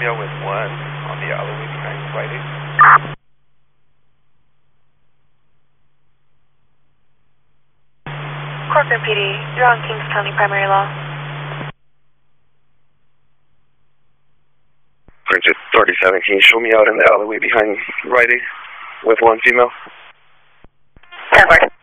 female with one on the alleyway behind Rite Aid. Corcoran PD, you're on Kings County Primary Law. Bridget 37, can you show me out in the alleyway behind Rite Aid with one female? 10-4.